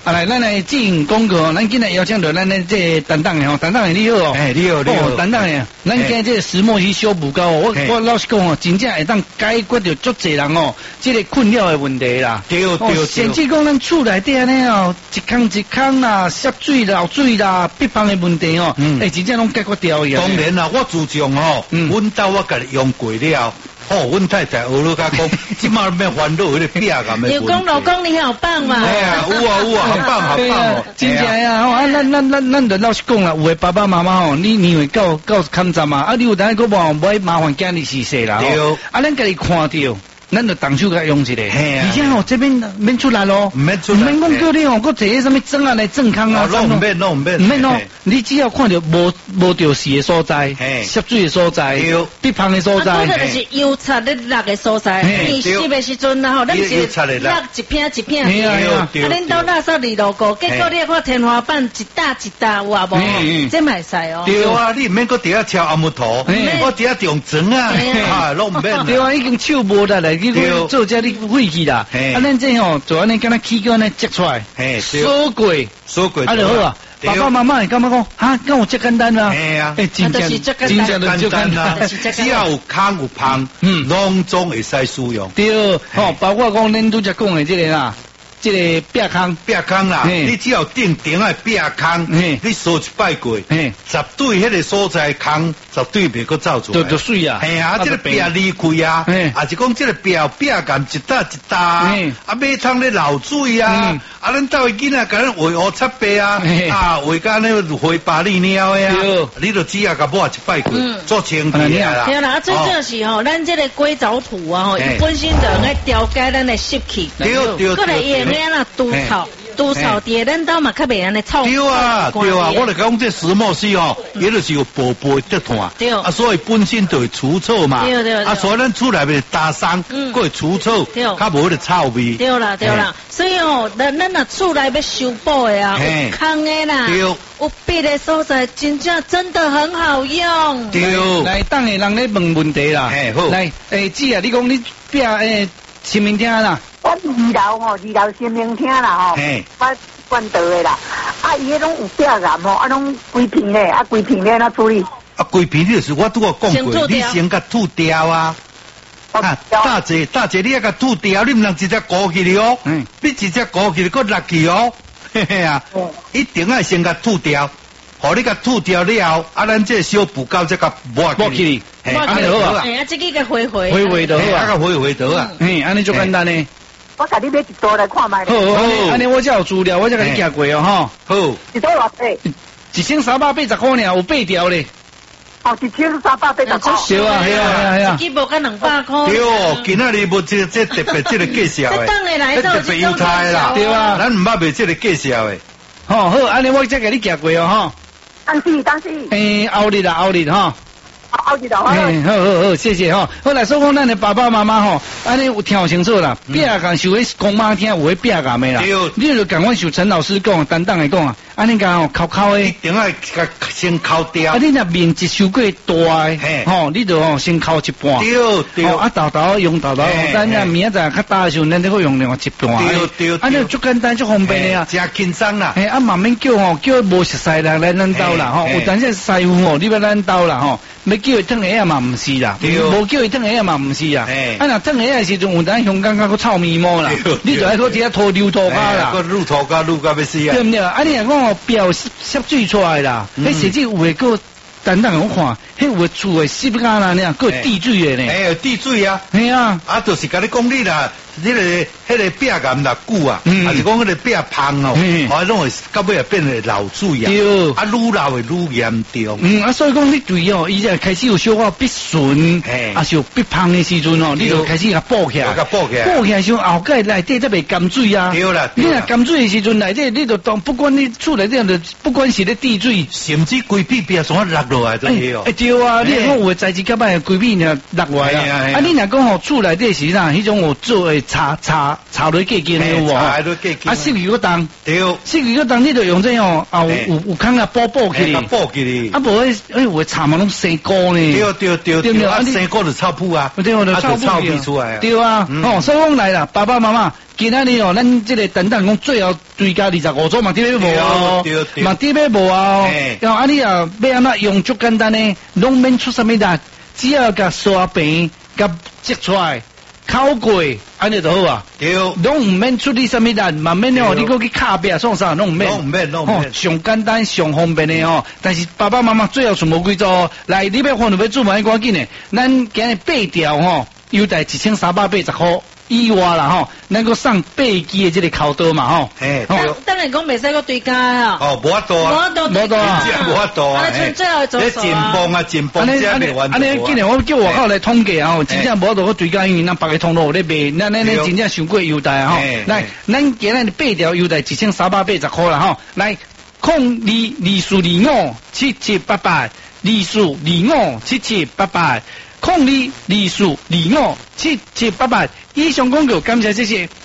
来，咱来进行广告，咱今日邀请到咱的这担当的吼，担当的你好哦。 哎，你好，你好。 担当的，咱今这石墨烯修补膏，我老实讲哦，真正会当解决到足侪人哦，这个困扰的问题啦。 对对。 甚至讲咱厝内底安尼哦，一空啦，湿水漏水啦，鼻芳的问题哦，真正拢解决掉呀。 当然啦，我自从吼，阮兜我家己用过了。哦，阮太太学了甲讲，即马免烦恼迄个鼻癌的问题。 有讲老公你好棒嘛！ 哎呀，有啊，好棒哦！ 真正呀，吼，咱就老实讲啦，有的爸爸妈妈吼，你会到抗战嘛，你有当个无麻烦囝日逝啦，吼，咱家己看到。咱就动手甲用一下，而且吼这边免出来咯，免讲叫你吼，搁坐迄什么针啊来正康啊， 拢唔免咯，你只要看到无着事的所在，湿水的所在，鼻芳的所在， 啊，嗰个就是油擦咧落的所在，你湿的时阵啊吼，咱是落一片一片，啊，恁到垃圾里路过，结果你看天花板一搭一搭有啊无？这咪使哦。 对啊，你唔免搁伫遐敲阿木头，我伫遐用针啊，拢唔免。 对啊，已经手无得来。做这里废弃啦，咱这吼做安尼，敢若起个安尼摘出来，锁过，啊就好啊。爸爸妈妈会感觉讲，哈，敢有这简单啊？真正就简单， 只要有空有芳，拢总会使使用。 对，吼，包括讲恁拄则讲的这个啦。这个壁坑啦，你只要定的壁坑，你扫一摆过，绝对迄个所在坑绝对袂搁走出来， 就水啊， 系啊，这个壁离开啊，啊是讲这个壁岩一搭一搭，啊马桶咧漏水啊，啊咱到囡仔甲咱画乌漆白啊，啊画甲咧灰巴里鸟的啊，你就只要甲抹一摆过，做清洁啦。 对啦，最主要是吼，咱这个硅藻土啊，吼，伊本身就爱调节咱的湿气，对。咩啦？除草地，咱兜嘛较袂安尼臭。 对啊，我就讲这石墨烯哦，伊就是有薄薄的碳，啊，所以本身就会除臭嘛。对，啊，所以咱厝内面打霜，佫会除臭，较无迄个臭味。 对啦，所以哦，咱若厝内要修补的啊，有空的啦，有壁的所在，真的很好用。 对，来等下人咧问题啦。好，来，姊啊，你讲你壁新民厅啦。 我二楼新民厅啦吼，我管道的啦，啊伊迄种有壁癌吼，啊拢规片咧，啊规片咧哪处理？ 啊规片你就是我拄个讲过，你先甲吐掉啊，大姐，你要甲吐掉，你唔能直接过去哦，你直接过去佮落去哦，嘿嘿啊，一定要先甲吐掉。互你甲吐掉了后，啊，咱这小补膏再甲抹去， 安尼好啊。哎呀，这个回就好啊， 回就好啊。 安尼就简单呢。 我甲你买一袋来看卖。 好，安尼我才有资料，我才甲你寄过哦，吼。好。 一袋偌济 ？1380块尔，有8条咧。 哦，1380块。 对啊。 一支无甲200块。 对哦，今仔日无这特别这个介绍的，特别优待啦。 对啊， 咱唔捌卖这个介绍的。 好，安尼我再甲你寄过哦，吼。 当时。 后日吼。 后日好。 好，谢谢吼。好来，所以讲咱的爸爸妈妈吼，安尼有听清楚啦。壁癌受迄公妈听有迄壁癌的啦。你就共阮受陈老师讲，担当的讲啊，安尼讲吼，抠的， 一定要先抠掉。 啊，你若面积受过大的，吼，你就先抠一半。 对。 啊，豆用豆，咱若明仔载较大的时候，咱就会用另外一半。 对。 安尼足简单足方便的啊。 真轻松啦。 啊，慢慢叫无熟悉人来咱兜啦，吼，有当时师傅吼，你要咱兜啦，吼。要叫伊烫下嘛，毋是啦；无叫伊烫下嘛，毋是啦。啊，若烫下的时阵，有当香港佮臭面膜啦，你就爱搁底下涂lưu涂骹啦， 搁lưu涂骹lưu到要死啊！ 对毋对？啊，你若讲哦，表湿水出来啦，迄甚至有诶个等等我看，迄有诶厝诶湿甲啦呢，个地水诶呢。 有地水啊！ 系啊， 啊，就是甲你讲你啦。迄个壁癌若久啊，还是讲迄个壁芳哦，啊，拢会到尾变成漏水啊，啊，愈漏会愈严重。 啊，所以讲你对哦，伊就开始有小可鼻顺，啊，是有鼻芳的时阵哦，你就开始甲补起来，补起来时候后盖内底则袂甘水啊。 对啦， 你若甘水的时阵内底，你就当不管你厝内底就不管是咧地水， 甚至规片壁上落落来都是哦。 对啊，你讲有材质较歹，规片就落来啦。啊，你若讲吼厝内底是啦，迄种有做诶茶落价钱的有无？ 茶落价钱。 啊，四季果当， 对， 四季果当你就用这哦，啊有坑啊补起哩， 补起哩。 啊无有茶嘛拢生菇呢。 对，啊生菇就臭扑啊， 对，就臭扑出来啊。对啊，哦，所以讲来啦，爸爸妈妈。今仔日哦，咱这个等等讲最后追加25组嘛，这边无啊，嘛这边无啊，然后啊你啊要安怎用足简单呢，拢免出什么力，只要甲刷平，甲挤出来，烤过，安尼就好啊。 对， 拢唔免出你什么力，嘛免哦，你去卡壁创啥，拢唔免。 哦， 上简单上方便的哦，但是爸爸妈妈最后全部几组，来你要看就要注文赶紧的，咱今日8条吼，优待1380块。以外啦吼，能够送8支的这个烤刀嘛吼， 当然讲袂使个对加吼，哦，无法度啊， 无法度啊， 无法度啊， 最后做这紧绷啊，紧绷，这未完。 安尼今年我叫外口来统计啊，真正无法度个对加，因为咱别个通路咧卖，咱真正伤过优待啊吼。来，咱今日8条优待1380块啦吼，来02257788，02257788，02257788，以上广告感谢谢谢。